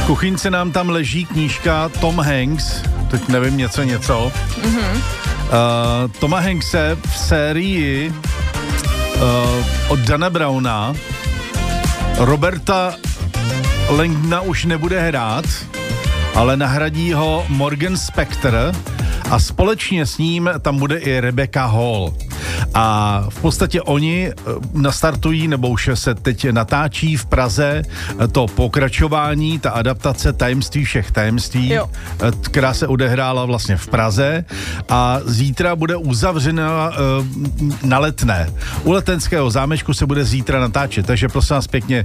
kuchyňce nám tam leží knížka Tom Hanks, teď nevím něco. Toma Hankse v sérii od Dana Browna. Roberta Langdona už nebude hrát, ale nahradí ho Morgan Spector a společně s ním tam bude i Rebecca Hall. A v podstatě oni nastartují, nebo už se teď natáčí v Praze to pokračování, ta adaptace Tajemství všech tajemství, která se odehrála vlastně v Praze a zítra bude uzavřena na Letné. U Letenského zámečku se bude zítra natáčet, takže prosím vás pěkně,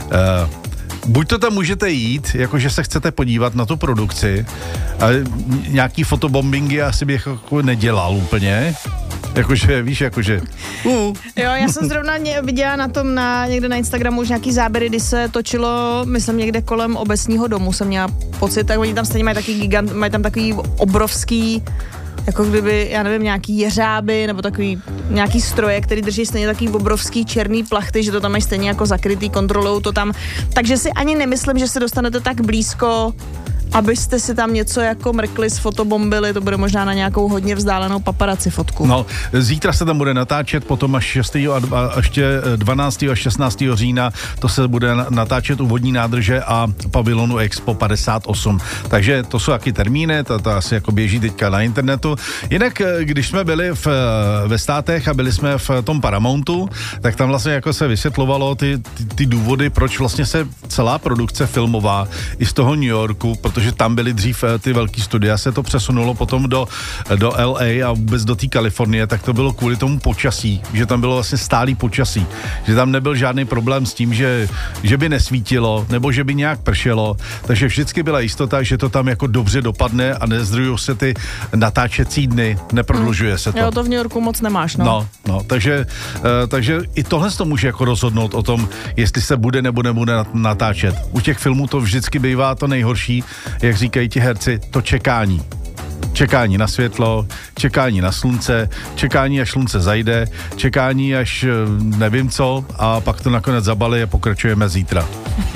buď to tam můžete jít, jakože se chcete podívat na tu produkci, ale nějaký fotobombingy asi bych jako nedělal úplně. Jakože, víš, jakože... Jo, já jsem zrovna viděla na tom někde na Instagramu už nějaký záběry, kdy se točilo, myslím někde kolem Obecního domu, jsem měla pocit, tak oni tam stejně mají tam takový obrovský, jako kdyby, já nevím, nějaký jeřáby, nebo takový nějaký stroje, který drží stejně takový obrovský černý plachty, že to tam mají stejně jako zakrytý, kontrolou to tam. Takže si ani nemyslím, že se dostanete tak blízko, abyste si tam něco jako mrkli, sfotobombili, to bude možná na nějakou hodně vzdálenou paparaci fotku. No, zítra se tam bude natáčet, potom až 6. a ještě 12. a 16. října to se bude natáčet u vodní nádrže a pavilonu Expo 58. Takže to jsou taky termíny, to asi jako běží teďka na internetu. Jinak, když jsme byli ve státech a byli jsme v tom Paramountu, tak tam vlastně jako se vysvětlovalo ty důvody, proč vlastně se celá produkce filmová i z toho New Yorku, protože tam byly dřív ty velký studia, se to přesunulo potom do LA a vůbec do té Kalifornie, tak to bylo kvůli tomu počasí, že tam bylo vlastně stálý počasí, že tam nebyl žádný problém s tím, že by nesvítilo, nebo že by nějak pršelo, takže vždycky byla jistota, že to tam jako dobře dopadne a nezdrují se ty natáčecí dny, neprodlužuje se to. Jo, to v New Yorku moc nemáš, no. No, takže i tohle to může jako rozhodnout o tom, jestli se bude nebo nebude natáčet. U těch filmů to vždycky bývá to nejhorší, jak říkají ti herci, to čekání. Čekání na světlo, čekání na slunce, čekání, až slunce zajde, čekání, až nevím co, a pak to nakonec zabalí a pokračujeme zítra.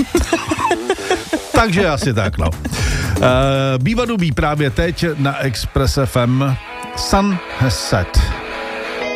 Takže asi tak, no. Býva dubí právě teď na Express FM. Sun has set.